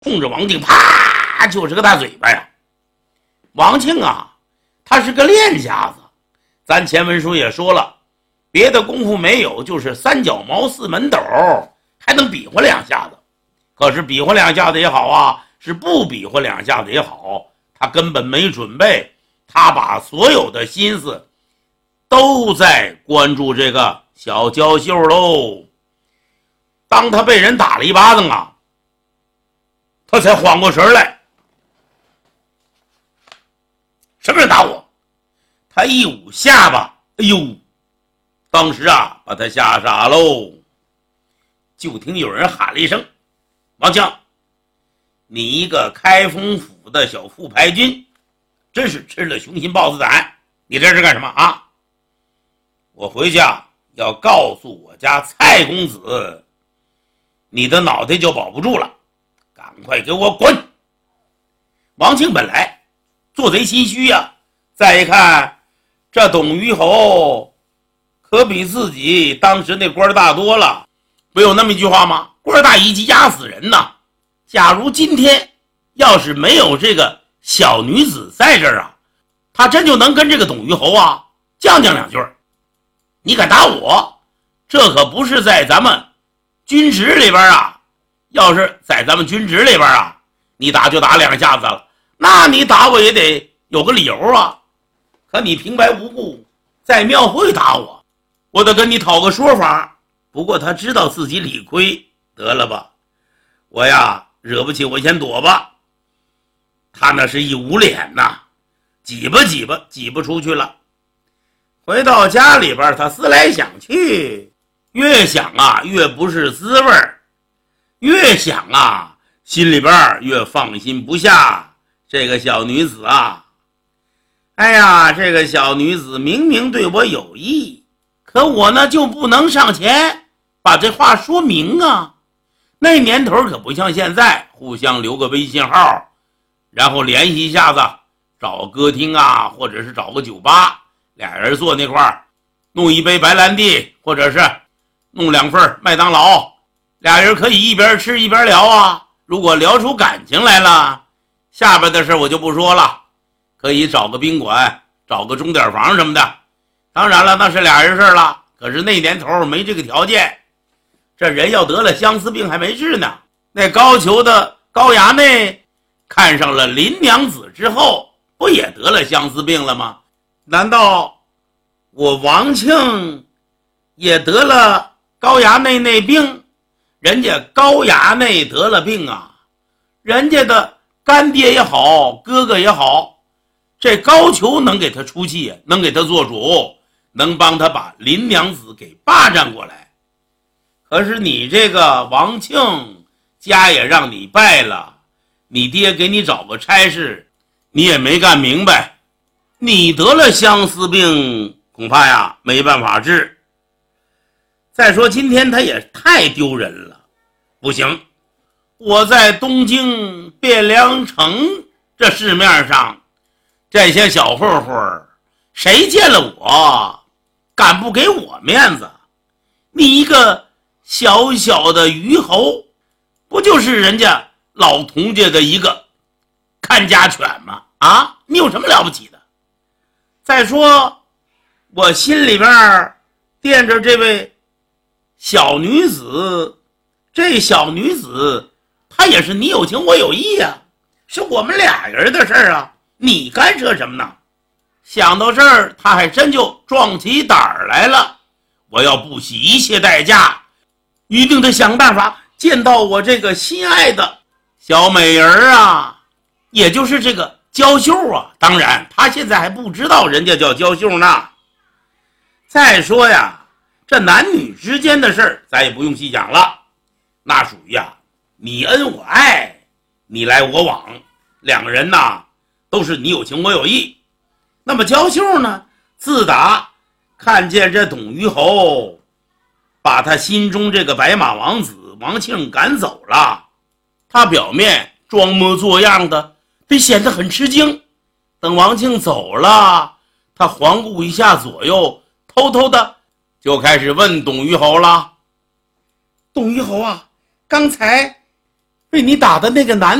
冲着王庆啪就是个大嘴巴呀。王庆啊，他是个练家子，咱前文书也说了，别的功夫没有，就是三脚猫四门斗，还能比划两下子。可是比划两下子也好啊，是不比划两下子也好，他根本没准备，他把所有的心思都在关注这个小娇秀喽。当他被人打了一巴掌啊，他才缓过神来。什么人打我？他一捂下巴，哎呦，当时啊把他吓傻喽。就听有人喊了一声：王强，你一个开封府的小副牌军，真是吃了雄心豹子胆，你这是干什么啊？我回去啊要告诉我家蔡公子，你的脑袋就保不住了，赶快给我滚！王庆本来做贼心虚呀，再一看这董于侯可比自己当时那官大多了，不有那么一句话吗？官大一级压死人呐！假如今天要是没有这个小女子在这儿啊，他真就能跟这个董于侯啊犟两句。你敢打我，这可不是在咱们军职里边啊，要是在咱们军职里边啊，你打就打两下子了，那你打我也得有个理由啊。可你平白无故在庙会打我，我得跟你讨个说法。不过他知道自己理亏，得了吧，我呀惹不起我先躲吧。他那是一捂脸呐，挤不出去了。回到家里边，他思来想去，越想啊越不是滋味，越想啊心里边越放心不下这个小女子啊。哎呀，这个小女子明明对我有意，可我呢就不能上前把这话说明啊。那年头可不像现在，互相留个微信号，然后联系一下子，找歌厅啊，或者是找个酒吧，俩人坐那块儿，弄一杯白兰地，或者是弄2份麦当劳，俩人可以一边吃一边聊啊。如果聊出感情来了，下边的事我就不说了，可以找个宾馆，找个钟点房什么的。当然了，那是俩人事了，可是那年头没这个条件。这人要得了相思病还没治呢。那高俅的高衙内看上了林娘子之后，不也得了相思病了吗？难道我王庆也得了高衙内那病？人家高衙内得了病啊，人家的干爹也好，哥哥也好，这高俅能给他出气，能给他做主，能帮他把林娘子给霸占过来。可是你这个王庆家也让你败了，你爹给你找个差事，你也没干明白，你得了相思病，恐怕呀没办法治。再说今天他也太丢人了，不行，我在东京汴梁城这市面上，这些小混混谁见了我敢不给我面子？你一个小小的虞侯，不就是人家老童家的一个看家犬吗？啊，你有什么了不起的？再说我心里边惦着这位小女子，这小女子她也是你有情我有意啊，是我们俩人的事儿啊，你干涉什么呢？想到这儿，他还真就壮起胆儿来了。我要不惜一切代价，一定得想办法见到我这个心爱的小美人啊，也就是这个娇秀啊。当然他现在还不知道人家叫娇秀呢。再说呀，这男女之间的事儿咱也不用细讲了，那属于啊你恩我爱，你来我往，两个人呐都是你有情我有意。那么娇秀呢，自打看见这董于侯把他心中这个白马王子王庆赶走了，他表面装模作样的得显得很吃惊。等王庆走了，他环顾一下左右，偷偷的就开始问董于侯了：董于侯啊，刚才被你打的那个男